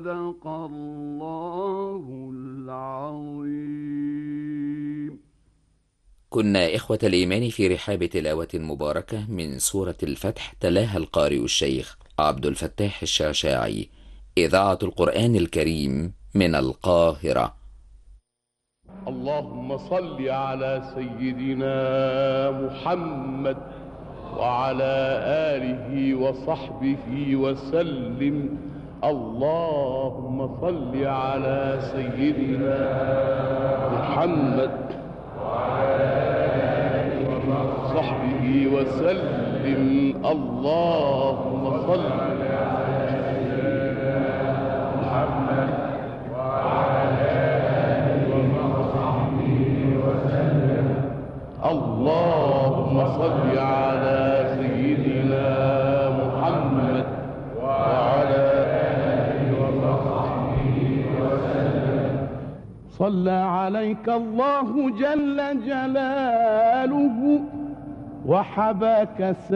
صدق الله العظيم. كنا إخوة الإيمان في رحاب تلاوة مباركة من سورة الفتح، تلاها القارئ الشيخ عبد الفتاح الشعشاعي، إذاعة القرآن الكريم من القاهرة. اللهم صل على سيدنا محمد وعلى آله وصحبه وسلم. اللهم صل على سيدنا محمد وعلى آله وصحبه وسلم. اللهم صل على سيدنا محمد وعلى آله وصحبه وسلم. اللهم صل على سيدنا محمد وعلى آله وصحبه وسلم. صلى عليك الله جل جلاله وحباك